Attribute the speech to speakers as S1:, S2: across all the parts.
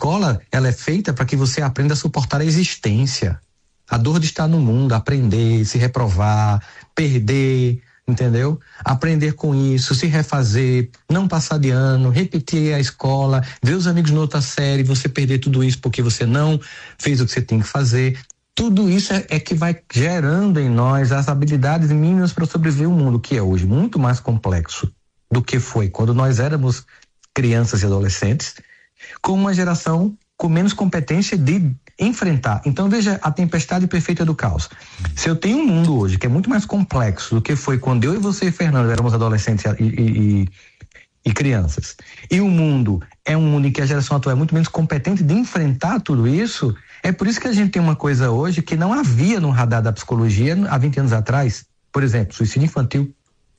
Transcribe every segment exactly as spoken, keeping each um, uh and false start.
S1: escola, ela é feita para que você aprenda a suportar a existência, a dor de estar no mundo, aprender, se reprovar, perder, entendeu? Aprender com isso, se refazer, não passar de ano, repetir a escola, ver os amigos na outra série, você perder tudo isso porque você não fez o que você tem que fazer. Tudo isso é, é que vai gerando em nós as habilidades mínimas para sobreviver o mundo, que é hoje muito mais complexo do que foi quando nós éramos crianças e adolescentes, com uma geração com menos competência de enfrentar. Então veja a tempestade perfeita do caos. Se eu tenho um mundo hoje que é muito mais complexo do que foi quando eu e você, Fernando, éramos adolescentes e, e, e, e crianças, e o mundo é um mundo em que a geração atual é muito menos competente de enfrentar tudo isso, é por isso que a gente tem uma coisa hoje que não havia no radar da psicologia há vinte anos atrás. Por exemplo, suicídio infantil.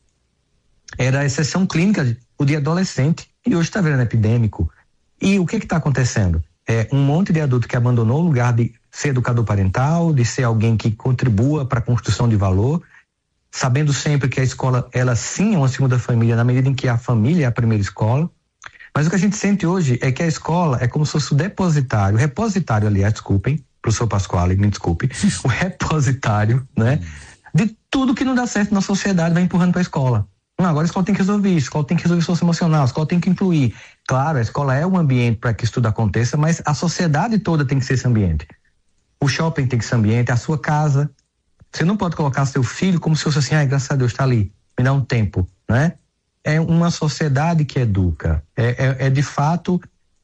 S1: Era a exceção clínica o de adolescente e hoje está virando epidêmico. E o que está acontecendo? É um monte de adulto que abandonou o lugar de ser educador parental, de ser alguém que contribua para a construção de valor, sabendo sempre que a escola, ela sim é uma segunda família, na medida em que a família é a primeira escola. Mas o que a gente sente hoje é que a escola é como se fosse o depositário, o repositário, aliás, desculpem, professor Pasquale, me desculpe, o repositário, né, de tudo que não dá certo na sociedade vai empurrando para a escola. Não, agora a escola tem que resolver isso, a escola tem que resolver isso emocional, a escola tem que incluir. Claro, a escola é um ambiente para que isso tudo aconteça, mas a sociedade toda tem que ser esse ambiente. O shopping tem que ser ambiente, a sua casa. Você não pode colocar seu filho como se fosse assim, ai, graças a Deus, está ali, me dá um tempo, né? É uma sociedade que educa, é, é, é de fato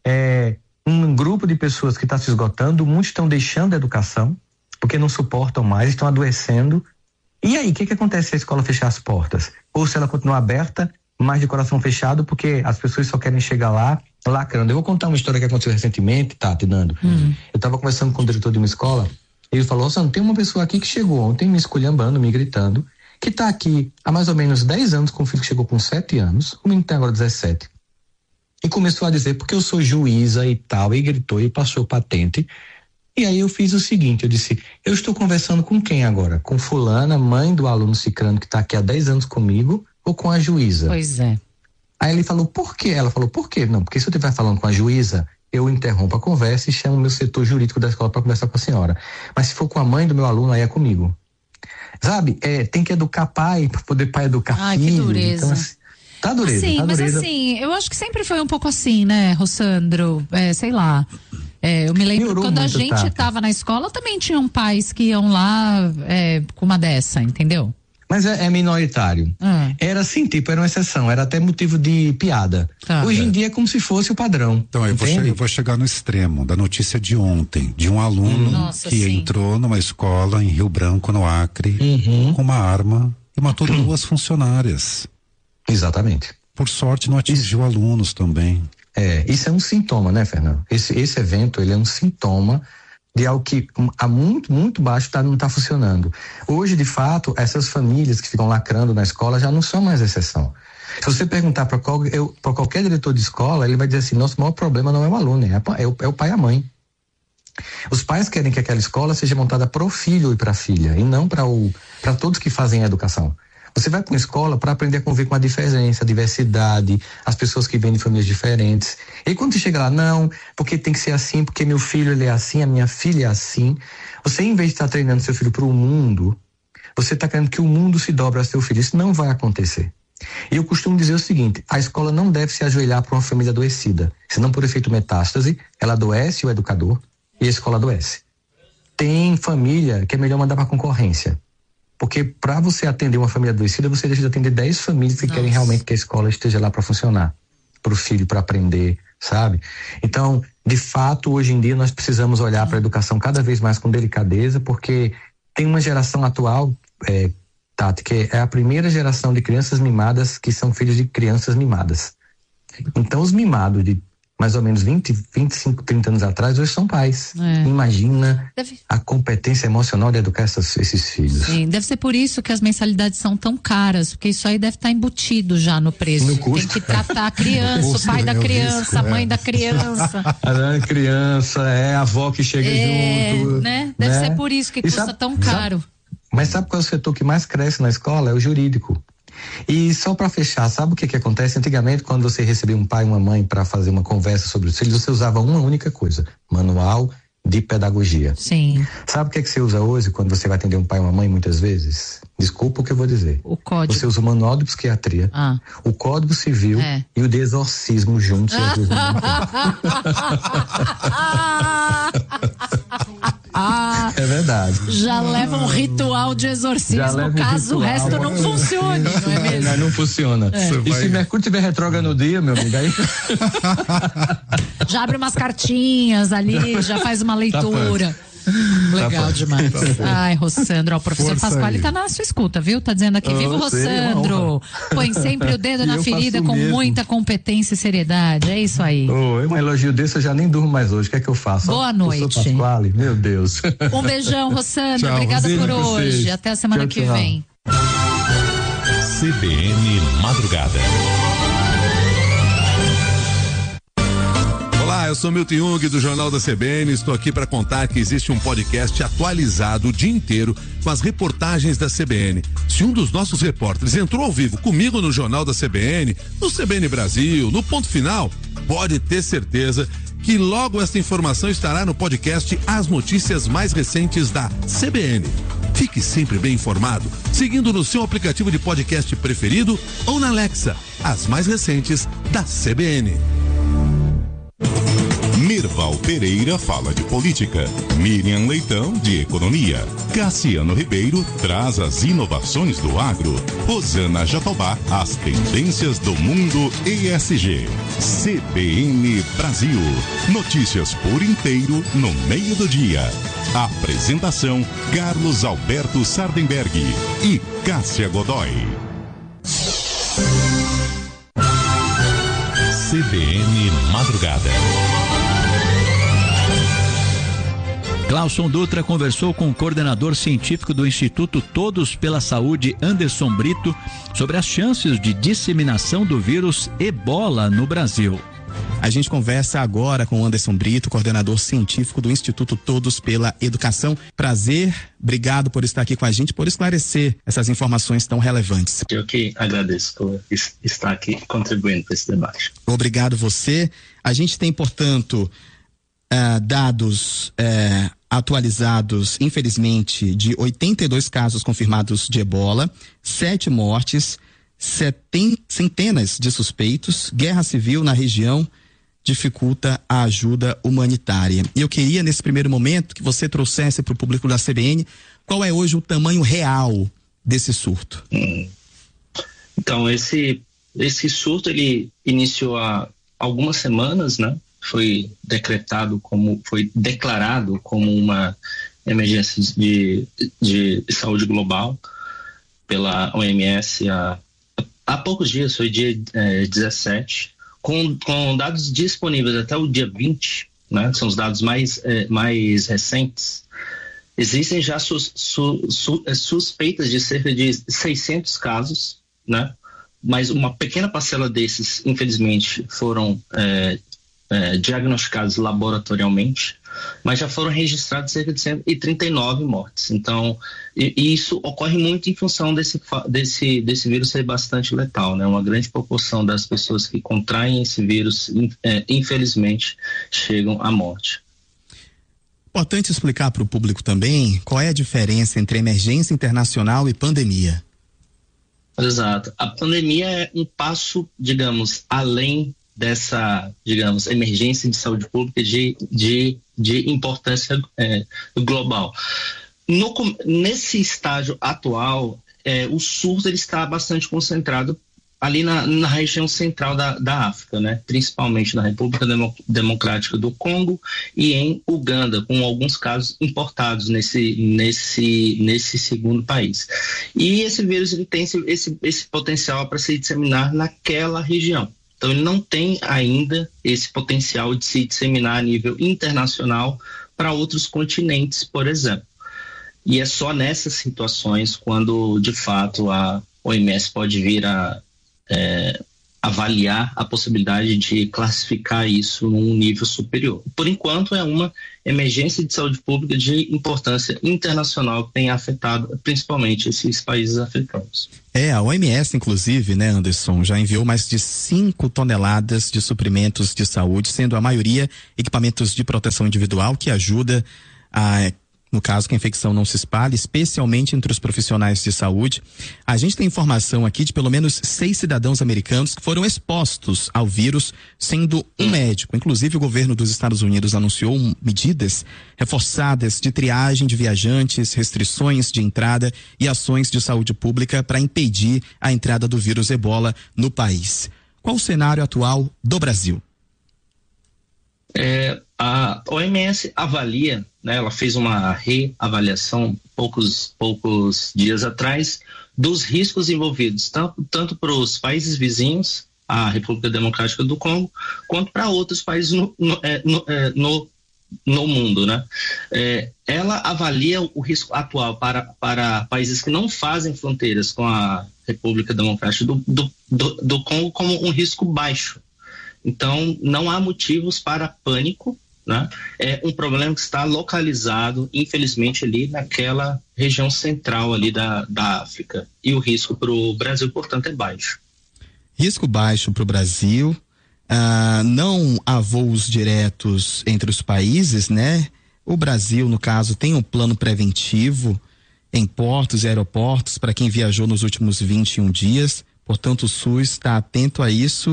S1: é um grupo de pessoas que está se esgotando, muitos estão deixando a educação, porque não suportam mais, estão adoecendo. E aí, o que que acontece se a escola fechar as portas? Ou se ela continuar aberta, mas de coração fechado, porque as pessoas só querem chegar lá lacrando. Eu vou contar uma história que aconteceu recentemente, Tati, Nando. Uhum. Eu estava conversando com o diretor de uma escola, e ele falou, Sandro, tem uma pessoa aqui que chegou ontem me esculhambando, me gritando, que está aqui há mais ou menos dez anos com um filho que chegou com sete anos, o menino tem agora dezessete, e começou a dizer, porque eu sou juíza e tal, e gritou e passou patente. E aí eu fiz o seguinte, eu disse, eu estou conversando com quem agora? Com fulana, mãe do aluno cicrano que está aqui há dez anos comigo, ou com a juíza?
S2: Pois é.
S1: Aí ele falou, por quê? Ela falou, por quê? Não, porque se eu estiver falando com a juíza, eu interrompo a conversa e chamo o meu setor jurídico da escola para conversar com a senhora. Mas se for com a mãe do meu aluno, aí é comigo. Sabe? É, tem que educar pai para poder pai educar
S2: Ai,
S1: filho.
S2: Que dureza.
S1: Então, assim, tá dureza,
S2: assim,
S1: tá
S2: mas
S1: dureza.
S2: assim, eu acho que sempre foi um pouco assim, né, Rossandro? É, sei lá. É, eu me lembro
S1: Piorou
S2: quando a
S1: muito,
S2: gente estava na escola, também tinham pais que iam lá é, com uma dessa, entendeu?
S1: Mas é, é minoritário.
S2: Hum.
S1: Era assim, tipo, era uma exceção, era até motivo de piada.
S2: Tá.
S1: Hoje em dia é como se fosse o padrão.
S3: Então, eu vou, che- eu vou chegar no extremo da notícia de ontem, de um aluno
S2: Nossa,
S3: que
S2: sim.
S3: entrou numa escola em Rio Branco, no Acre,
S1: Uhum.
S3: com uma arma e matou duas funcionárias.
S1: Exatamente.
S3: Por sorte, não atingiu alunos também.
S1: É, isso é um sintoma, né, Fernando? Esse, esse evento, ele é um sintoma de algo que há muito, muito baixo tá, não está funcionando. Hoje, de fato, essas famílias que ficam lacrando na escola já não são mais exceção. Se você perguntar para qual, qualquer diretor de escola, ele vai dizer assim, nosso maior problema não é o aluno, é, é, o, é o pai e a mãe. Os pais querem que aquela escola seja montada para o filho e para a filha, e não para o para todos que fazem a educação. Você vai para uma escola para aprender a conviver com a diferença, a diversidade, as pessoas que vêm de famílias diferentes. E quando você chega lá, não, porque tem que ser assim, porque meu filho ele é assim, a minha filha é assim. Você, em vez de estar treinando seu filho para o mundo, você está querendo que o mundo se dobre a seu filho. Isso não vai acontecer. E eu costumo dizer o seguinte, a escola não deve se ajoelhar para uma família adoecida. Senão, por efeito metástase, ela adoece o educador e a escola adoece. Tem família que é melhor mandar para concorrência. Porque para você atender uma família adoecida, você deixa de atender dez famílias que Nossa. Querem realmente que a escola esteja lá para funcionar, para o filho, para aprender, sabe? Então, de fato, hoje em dia nós precisamos olhar para a educação cada vez mais com delicadeza, porque tem uma geração atual, é, Tati, que é a primeira geração de crianças mimadas que são filhos de crianças mimadas. Então, os mimados de mais ou menos vinte, vinte e cinco, trinta anos atrás, hoje são pais. É. Imagina deve... a competência emocional de educar essas, esses filhos.
S2: Sim, deve ser por isso que as mensalidades são tão caras, porque isso aí deve estar embutido já no preço.
S1: No custo.
S2: Tem que tratar a criança, custo, o pai da criança, risco, a mãe é. da criança.
S1: A criança, é a avó que chega
S2: é,
S1: junto.
S2: Né? Deve né? ser por isso que e custa
S1: sabe,
S2: tão caro.
S1: Sabe, mas sabe qual é o setor que mais cresce na escola? É o jurídico. E só para fechar, sabe o que que acontece? Antigamente, quando você recebia um pai e uma mãe para fazer uma conversa sobre os filhos, você usava uma única coisa: manual de pedagogia.
S2: Sim.
S1: Sabe o que é que você usa hoje quando você vai atender um pai e uma mãe muitas vezes? Desculpa o que eu vou dizer.
S2: O código.
S1: Você usa o manual de psiquiatria,
S2: ah.
S1: o código civil
S2: é.
S1: e o de exorcismo juntos.
S2: Ah,
S1: é verdade.
S2: Já leva um ritual de exorcismo caso um o resto não funcione, não é mesmo?
S1: Não, não funciona.
S2: É.
S1: E
S3: vai...
S1: se Mercúrio tiver retrógrado no dia, meu amigo, aí...
S2: Já abre umas cartinhas ali, já faz uma leitura. Legal tá demais. Tá Ai, Rossandro, ó, o professor Força Pasquale aí. Tá na sua escuta, viu? Tá dizendo aqui, viva o Rossandro. Põe sempre o dedo na ferida com mesmo. Muita competência e seriedade. É isso aí.
S1: Oh, um elogio desse eu já nem durmo mais hoje. O que é que eu faço?
S2: Boa noite.
S1: Pasquale, meu Deus.
S2: Um beijão, Rossandro.
S3: Tchau,
S2: Obrigada
S3: Rosinha,
S2: por hoje.
S3: vocês.
S2: Até a semana
S1: tchau,
S2: que
S1: tchau.
S2: vem.
S4: C B N Madrugada.
S5: Olá, eu sou Milton Jung do Jornal da C B N. Estou aqui para contar que existe um podcast atualizado o dia inteiro com as reportagens da C B N. Se um dos nossos repórteres entrou ao vivo comigo no Jornal da C B N, no C B N Brasil, no Ponto Final, pode ter certeza que logo esta informação estará no podcast As Notícias Mais Recentes da C B N. Fique sempre bem informado, seguindo no seu aplicativo de podcast preferido ou na Alexa, as mais recentes da C B N.
S4: Mirval Pereira fala de política, Miriam Leitão de economia, Cassiano Ribeiro traz as inovações do agro, Rosana Jatobá as tendências do mundo E S G. C B N Brasil, notícias por inteiro no meio do dia. Apresentação Carlos Alberto Sardenberg e Cássia Godoy. C B N Madrugada.
S6: Glauson Dutra conversou com o coordenador científico do Instituto Todos pela Saúde, Anderson Brito, sobre as chances de disseminação do vírus Ebola no Brasil.
S7: A gente conversa agora com o Anderson Brito, coordenador científico do Instituto Todos pela Educação. Prazer, obrigado por estar aqui com a gente, por esclarecer essas informações tão relevantes.
S8: Eu que agradeço por estar aqui contribuindo para esse debate.
S7: Obrigado você. A gente tem, portanto, uh, dados uh, atualizados, infelizmente, de oitenta e dois casos confirmados de Ebola, sete mortes, seten, centenas de suspeitos, guerra civil na região dificulta a ajuda humanitária. E eu queria, nesse primeiro momento, que você trouxesse para o público da C B N qual é hoje o tamanho real desse surto.
S8: Hum. Então, esse, esse surto, ele iniciou há algumas semanas, né? Foi decretado como, foi declarado como uma emergência de, de saúde global pela O M S há, há poucos dias, foi dia é, dezessete, com, com dados disponíveis até o dia vinte, né, que são os dados mais, é, mais recentes. Existem já sus, su, su, suspeitas de cerca de seiscentos casos, né, mas uma pequena parcela desses, infelizmente, foram é, É, diagnosticados laboratorialmente, mas já foram registrados cerca de cento e trinta e nove mortes. Então, e, e isso ocorre muito em função desse, desse, desse vírus ser bastante letal, né? Uma grande proporção das pessoas que contraem esse vírus, é, infelizmente, chegam à morte.
S7: Importante explicar para o público também qual é a diferença entre emergência internacional e pandemia.
S8: Exato. A pandemia é um passo, digamos, além dessa, digamos, emergência de saúde pública de, de, de importância é, global. No, nesse estágio atual, é, o surto ele está bastante concentrado ali na, na região central da, da África, né? Principalmente na República Demo, Democrática do Congo e em Uganda, com alguns casos importados nesse, nesse, nesse segundo país. E esse vírus ele tem esse, esse, esse potencial para se disseminar naquela região. Então, ele não tem ainda esse potencial de se disseminar a nível internacional para outros continentes, por exemplo. E é só nessas situações quando, de fato, a O M S pode vir a, é, avaliar a possibilidade de classificar isso num nível superior. Por enquanto, é uma emergência de saúde pública de importância internacional que tem afetado principalmente esses países africanos.
S7: É, a O M S, inclusive, né, Anderson, já enviou mais de cinco toneladas de suprimentos de saúde, sendo a maioria equipamentos de proteção individual que ajuda a, no caso, que a infecção não se espalhe, especialmente entre os profissionais de saúde. A gente tem informação aqui de pelo menos seis cidadãos americanos que foram expostos ao vírus, sendo um médico. Inclusive, o governo dos Estados Unidos anunciou medidas reforçadas de triagem de viajantes, restrições de entrada e ações de saúde pública para impedir a entrada do vírus Ebola no país. Qual o cenário atual do Brasil?
S8: É, a O M S avalia, né, ela fez uma reavaliação poucos, poucos dias atrás dos riscos envolvidos, tanto, tanto para os países vizinhos, a República Democrática do Congo, quanto para outros países no, no, é, no, é, no, no mundo, né? É, ela avalia o risco atual para, para países que não fazem fronteiras com a República Democrática do, do, do, do Congo como um risco baixo. Então, não há motivos para pânico, né? É um problema que está localizado, infelizmente, ali naquela região central ali da, da África. E o risco para o Brasil, portanto, é baixo.
S7: Risco baixo para o Brasil. Ah, não há voos diretos entre os países, né? O Brasil, no caso, tem um plano preventivo em portos e aeroportos para quem viajou nos últimos vinte e um dias. Portanto, o SUS está atento a isso.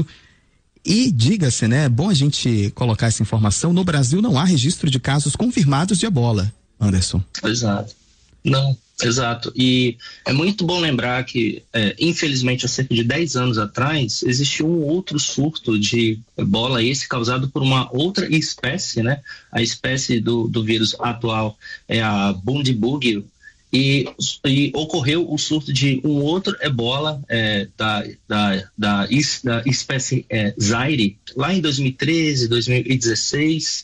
S7: E diga-se, né, é bom a gente colocar essa informação, no Brasil não há registro de casos confirmados de ebola, Anderson.
S8: Exato. Não, exato. E é muito bom lembrar que, é, infelizmente, há cerca de dez anos atrás, existiu um outro surto de ebola, esse causado por uma outra espécie, né? A espécie do, do vírus atual é a Bundibugyo. E, e ocorreu o surto de um outro ebola é, da, da, da, is, da espécie é, Zaire, lá em dois mil e treze, dois mil e dezesseis,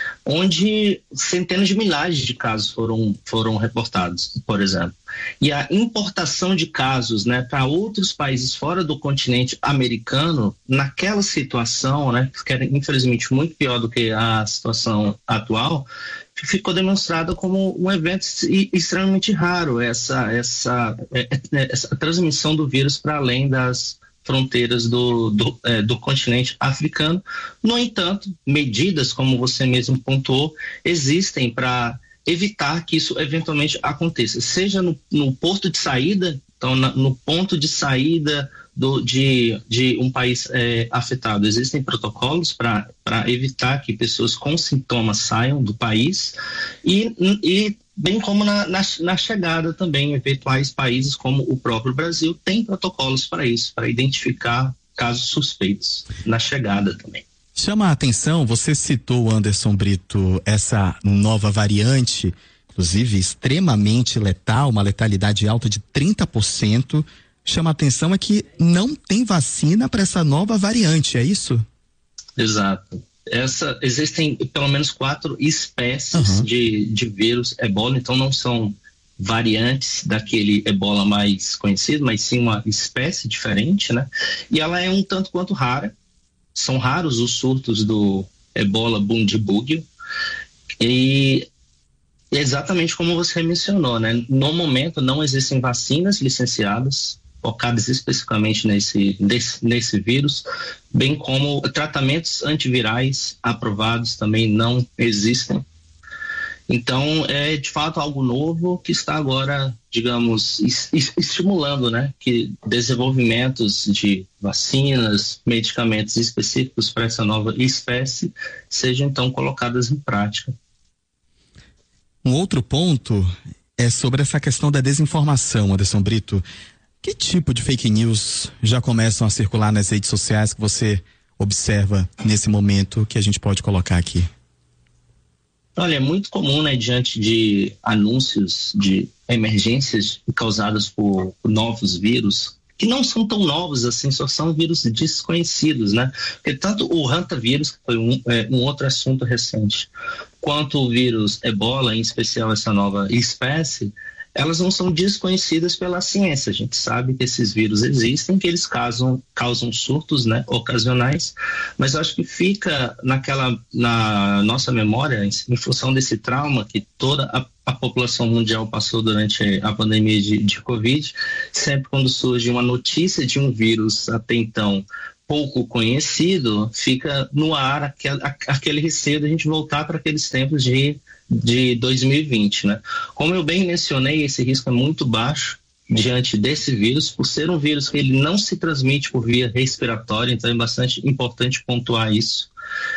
S8: onde centenas de milhares de casos foram, foram reportados, por exemplo. E a importação de casos, né, para outros países fora do continente americano, naquela situação, né, que era infelizmente muito pior do que a situação atual, ficou demonstrada como um evento extremamente raro, essa, essa, essa transmissão do vírus para além das fronteiras do, do, é, do continente africano. No entanto, medidas, como você mesmo pontuou, existem para evitar que isso eventualmente aconteça, seja no, no porto de saída, então na, no ponto de saída do, de, de um país é, afetado. Existem protocolos para evitar que pessoas com sintomas saiam do país e, e bem como na, na, na chegada também, em eventuais países como o próprio Brasil, tem protocolos para isso, para identificar casos suspeitos na chegada também.
S7: Chama a atenção, você citou, Anderson Brito, essa nova variante, inclusive extremamente letal, uma letalidade alta de trinta por cento. Chama a atenção é que não tem vacina para essa nova variante, é isso?
S8: Exato. Essa, existem pelo menos quatro espécies uhum. de, de vírus ebola, então não são variantes daquele ebola mais conhecido, mas sim uma espécie diferente, né? E ela é um tanto quanto rara. São raros os surtos do ebola Bundibugyo e exatamente como você mencionou, né? No momento não existem vacinas licenciadas focadas especificamente nesse, nesse, nesse vírus, bem como tratamentos antivirais aprovados também não existem. Então, é de fato algo novo que está agora, digamos, estimulando, né, que desenvolvimentos de vacinas, medicamentos específicos para essa nova espécie sejam então colocadas em prática.
S7: Um outro ponto é sobre essa questão da desinformação, Anderson Brito. Que tipo de fake news já começam a circular nas redes sociais que você observa nesse momento que a gente pode colocar aqui?
S8: Olha, é muito comum, né, diante de anúncios de emergências causadas por novos vírus, que não são tão novos assim, só são vírus desconhecidos, né? Porque tanto o Hantavírus, que foi um, é, um outro assunto recente, quanto o vírus Ebola, em especial essa nova espécie, elas não são desconhecidas pela ciência. A gente sabe que esses vírus existem, que eles causam, causam surtos, né, ocasionais, mas eu acho que fica naquela, na nossa memória, em, em função desse trauma que toda a, a população mundial passou durante a pandemia de, de Covid, sempre quando surge uma notícia de um vírus até então pouco conhecido, fica no ar aquele, aquele receio de a gente voltar para aqueles tempos de, de dois mil e vinte, né? Como eu bem mencionei, esse risco é muito baixo diante desse vírus, por ser um vírus que ele não se transmite por via respiratória, então é bastante importante pontuar isso.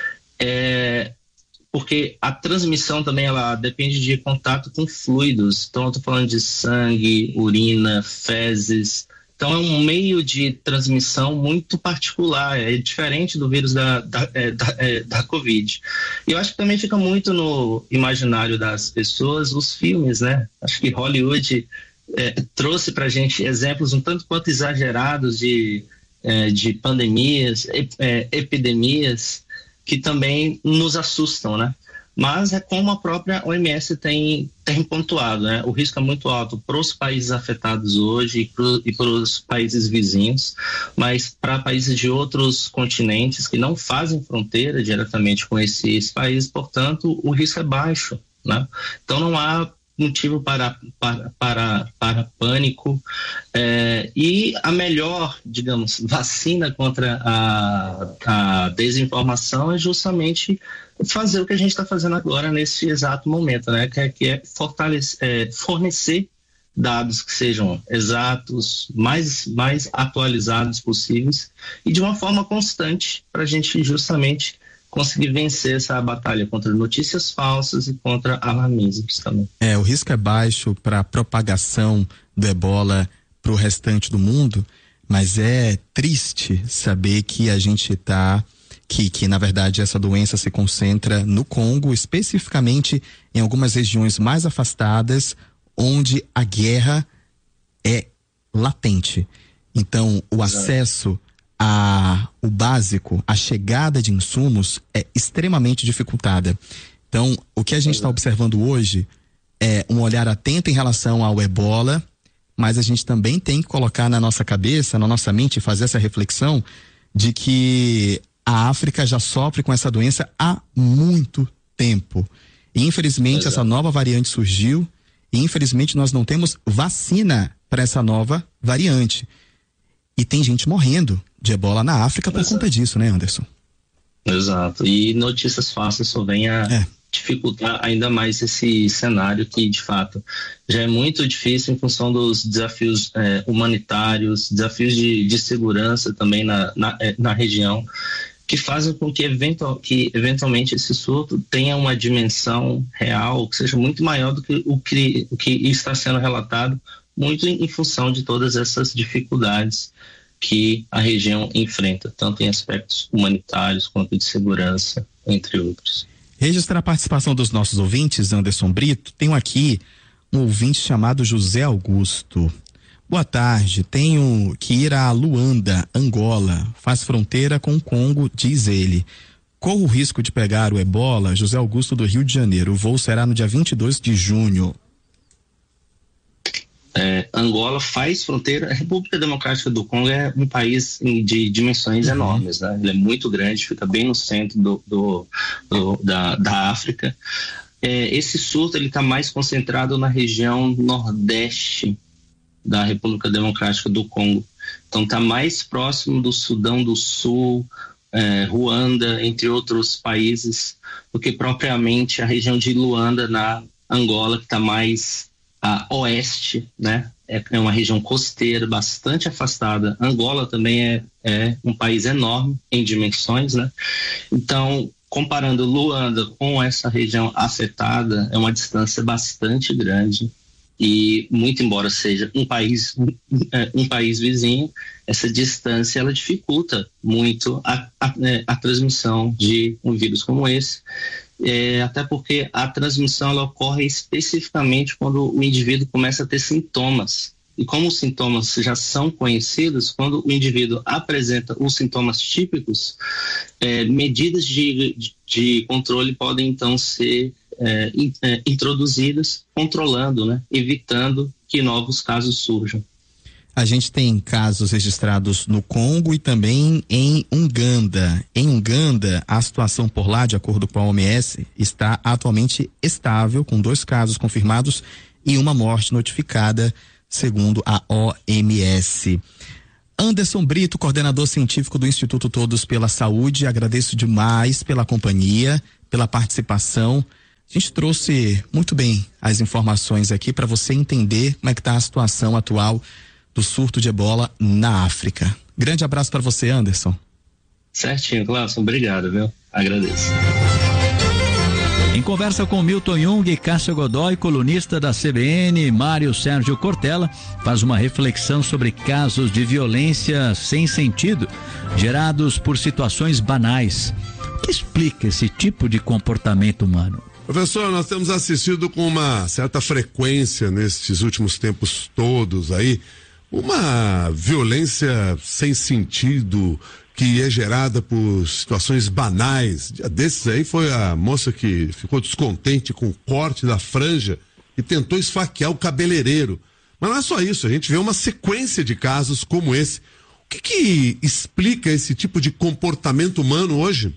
S8: É, porque a transmissão também ela depende de contato com fluidos, então eu estou falando de sangue, urina, fezes. Então é um meio de transmissão muito particular, é diferente do vírus da, da, é, da, é, da Covid. E eu acho que também fica muito no imaginário das pessoas os filmes, né? Acho que Hollywood é, trouxe pra gente exemplos um tanto quanto exagerados de, é, de pandemias, é, epidemias, que também nos assustam, né? Mas é como a própria O M S tem, tem pontuado, né? O risco é muito alto para os países afetados hoje e para os países vizinhos, mas para países de outros continentes que não fazem fronteira diretamente com esses países, portanto, o risco é baixo, né? Então não há motivo para, para, para, para pânico, é, e a melhor, digamos, vacina contra a, a desinformação é justamente fazer o que a gente está fazendo agora nesse exato momento, né? Que é, que é, fortalecer, é fornecer dados que sejam exatos, mais, mais atualizados possíveis e de uma forma constante para a gente justamente conseguir vencer essa batalha contra notícias falsas e contra alarmismos também.
S7: É, o risco é baixo para a propagação do ebola para o restante do mundo, mas é triste saber que a gente está, que, que na verdade essa doença se concentra no Congo, especificamente em algumas regiões mais afastadas, onde a guerra é latente. Então, o acesso A, o básico, a chegada de insumos é extremamente dificultada. Então, o que a gente está observando hoje é um olhar atento em relação ao ebola, mas a gente também tem que colocar na nossa cabeça, na nossa mente, fazer essa reflexão de que a África já sofre com essa doença há muito tempo. E, infelizmente, Exato. essa nova variante surgiu e, infelizmente, nós não temos vacina para essa nova variante. E tem gente morrendo de ebola na África por Exato. conta disso, né, Anderson?
S8: Exato. E notícias fáceis só vêm a é. dificultar ainda mais esse cenário que, de fato, já é muito difícil em função dos desafios é, humanitários, desafios de, de segurança também na, na, é, na região, que fazem com que, eventual, que eventualmente esse surto tenha uma dimensão real, que seja muito maior do que o que, o que está sendo relatado, muito em função de todas essas dificuldades que a região enfrenta, tanto em aspectos humanitários quanto de segurança, entre outros.
S7: Registrar a participação dos nossos ouvintes, Anderson Brito. Tenho aqui um ouvinte chamado José Augusto. Boa tarde, tenho que ir a Luanda, Angola, faz fronteira com o Congo, diz ele. Corro o risco de pegar o ebola? José Augusto, do Rio de Janeiro. O voo será no dia vinte e dois de junho.
S8: É, Angola faz fronteira. A República Democrática do Congo é um país de dimensões uhum. enormes, né? Ele é muito grande, fica bem no centro do, do, do, da, da África. É, esse surto ele está mais concentrado na região nordeste da República Democrática do Congo. Então está mais próximo do Sudão do Sul, é, Ruanda, entre outros países, do que propriamente a região de Luanda na Angola, que está mais a oeste, né? É, é uma região costeira bastante afastada. Angola também é, é um país enorme em dimensões, né? Então, comparando Luanda com essa região afetada, é uma distância bastante grande. E muito embora seja um país um, um país vizinho, essa distância ela dificulta muito a, a, a transmissão de um vírus como esse. É, até porque a transmissão ela ocorre especificamente quando o indivíduo começa a ter sintomas. E como os sintomas já são conhecidos, quando o indivíduo apresenta os sintomas típicos, é, medidas de, de, de controle podem então ser é, in, é, introduzidas, controlando, né, evitando que novos casos surjam.
S7: A gente tem casos registrados no Congo e também em Uganda. Em Uganda, a situação por lá, de acordo com a O M S, está atualmente estável, com dois casos confirmados e uma morte notificada, segundo a O M S. Anderson Brito, coordenador científico do Instituto Todos pela Saúde, agradeço demais pela companhia, pela participação. A gente trouxe muito bem as informações aqui para você entender como é que está a situação atual do surto de ebola na África. Grande abraço para você, Anderson.
S8: Certinho, Cláudio. Obrigado, viu? Agradeço.
S6: Em conversa com Milton Jung, Cássio Godoy, colunista da C B N, Mário Sérgio Cortella, faz uma reflexão sobre casos de violência sem sentido, gerados por situações banais. O que explica esse tipo de comportamento humano?
S5: Professor, nós temos assistido com uma certa frequência nestes últimos tempos todos aí, uma violência sem sentido que é gerada por situações banais. Dia desses aí foi a moça que ficou descontente com o corte da franja e tentou esfaquear o cabeleireiro. Mas não é só isso, a gente vê uma sequência de casos como esse. O que que explica esse tipo de comportamento humano hoje?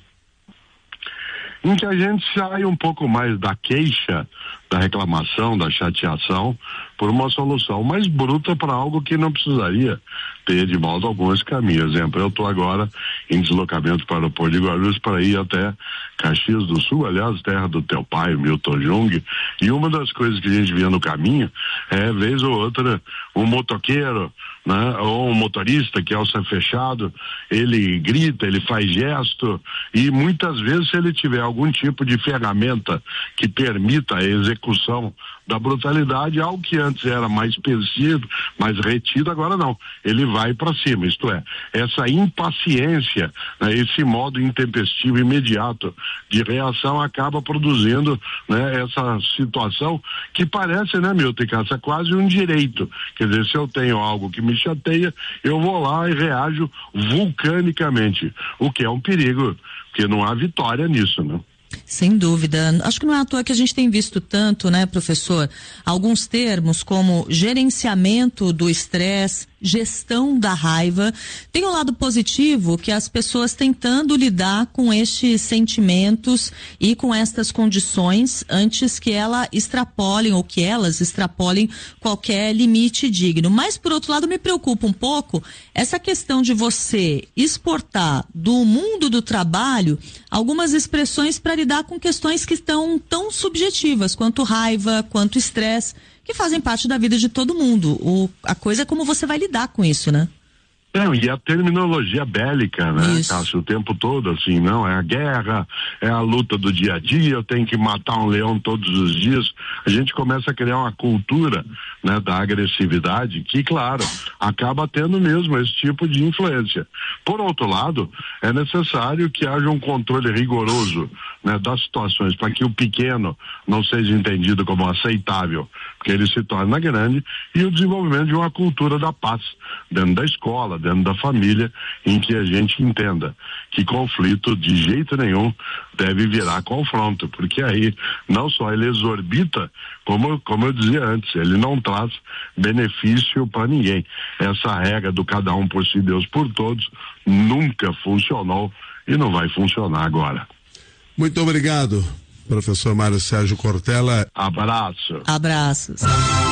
S9: Em que a gente sai um pouco mais da queixa, da reclamação, da chateação, por uma solução mais bruta para algo que não precisaria ter de modo algum esse caminho. Exemplo, eu estou agora em deslocamento para o Porto de Guarulhos para ir até Caxias do Sul, aliás, terra do teu pai, Milton Jung, e uma das coisas que a gente via no caminho é, vez ou outra, um motoqueiro, né, ou um motorista que ao ser fechado, ele grita, ele faz gesto, e muitas vezes se ele tiver algum tipo de ferramenta que permita a execução da brutalidade, algo que antes era mais percebido, mais retido, agora não, ele vai para cima, isto é, essa impaciência, né, esse modo intempestivo imediato de reação acaba produzindo, né, essa situação que parece, né, Milton, é quase um direito, quer dizer, se eu tenho algo que me chateia, eu vou lá e reajo vulcanicamente, o que é um perigo, porque não há vitória nisso, né?
S10: Sem dúvida. Acho que não é à toa que a gente tem visto tanto, né, professor, alguns termos como gerenciamento do estresse, gestão da raiva. Tem um lado positivo que as pessoas tentando lidar com estes sentimentos e com estas condições antes que ela extrapolem ou que elas extrapolem qualquer limite digno. Mas, por outro lado, me preocupa um pouco essa questão de você exportar do mundo do trabalho algumas expressões para lidar com questões que estão tão subjetivas quanto raiva, quanto estresse, que fazem parte da vida de todo mundo. O, a coisa é como você vai lidar com isso, né?
S9: Não, e a terminologia bélica, né, Cássio, o tempo todo, assim, não, é a guerra, é a luta do dia a dia, eu tenho que matar um leão todos os dias. A gente começa a criar uma cultura, né, da agressividade que, claro, acaba tendo mesmo esse tipo de influência. Por outro lado, é necessário que haja um controle rigoroso, né, das situações, para que o pequeno não seja entendido como aceitável, porque ele se torna grande, e o desenvolvimento de uma cultura da paz dentro da escola, dentro da família, em que a gente entenda que conflito de jeito nenhum deve virar confronto, porque aí não só ele exorbita, como, como eu dizia antes, ele não traz benefício para ninguém. Essa regra do cada um por si, Deus por todos, nunca funcionou e não vai funcionar agora.
S5: Muito obrigado, professor Mário Sérgio Cortella.
S9: Abraço.
S10: Abraços.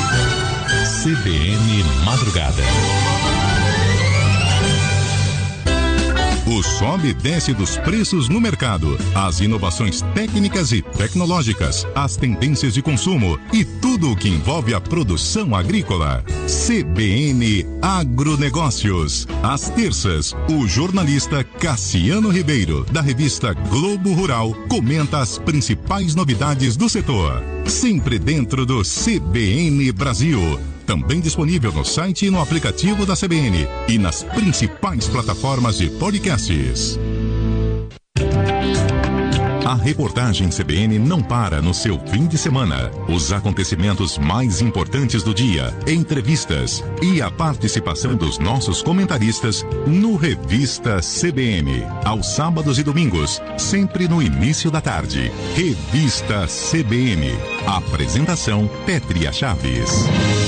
S4: C B N Madrugada. O sobe e desce dos preços no mercado, as inovações técnicas e tecnológicas, as tendências de consumo e tudo o que envolve a produção agrícola. C B N Agronegócios. Às terças, o jornalista Cassiano Ribeiro, da revista Globo Rural, comenta as principais novidades do setor. Sempre dentro do C B N Brasil. Também disponível no site e no aplicativo da C B N e nas principais plataformas de podcasts. A reportagem C B N não para no seu fim de semana. Os acontecimentos mais importantes do dia, entrevistas e a participação dos nossos comentaristas no Revista C B N. Aos sábados e domingos, sempre no início da tarde. Revista C B N. Apresentação Pétria Chaves.